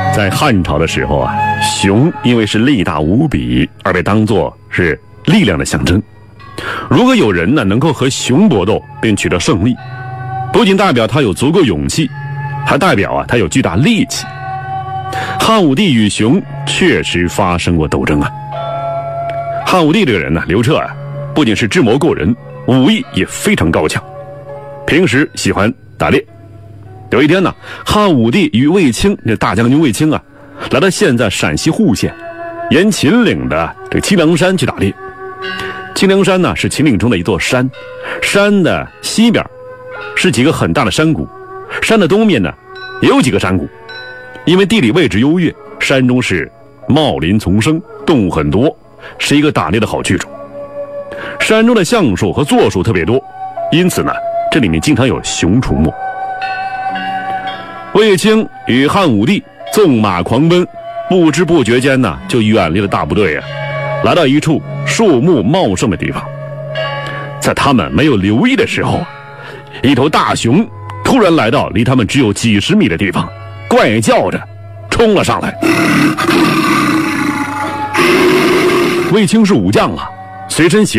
在汉朝的时候啊，熊因为是力大无比，而被当作是力量的象征。如果有人呢能够和熊搏斗并取得胜利，不仅代表他有足够勇气，还代表啊他有巨大力气。汉武帝与熊确实发生过斗争啊。汉武帝这个人呢，刘彻啊，不仅是智谋过人，武艺也非常高强，平时喜欢打猎。有一天呢，汉武帝与卫青，这大将军卫青啊，来到现在陕西户县，沿秦岭的这个清凉山去打猎。清凉山呢是秦岭中的一座山，山的西边是几个很大的山谷，山的东面呢也有几个山谷。因为地理位置优越，山中是茂林丛生，动物很多，是一个打猎的好去处。山中的橡树和柞树特别多，因此呢，这里面经常有熊出没。卫青与汉武帝纵马狂奔，不知不觉间呢，就远离了大部队啊，来到一处树木茂盛的地方。在他们没有留意的时候，一头大熊突然来到离他们只有几十米的地方，怪叫着冲了上来。卫青是武将啊，随身携